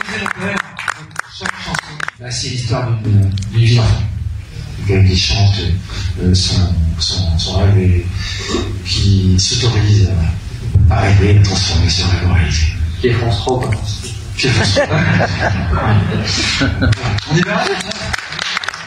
Chaque chanson, bah, c'est l'histoire d'une vie d'enfant. Quelqu'un qui chante son rêve et qui s'autorise à rêver, à transformer ce rêve en réalité. Qui est France 3, Qui est France 3. On y va?